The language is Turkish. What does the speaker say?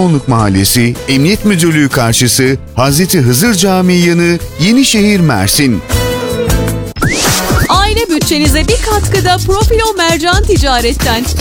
Karacaoğlanlık Mahallesi, Emniyet Müdürlüğü karşısı, Hazreti Hızır Camii yanı, Yenişehir, Mersin. Aile bütçenize bir katkıda Profilo Mercan Ticaret'ten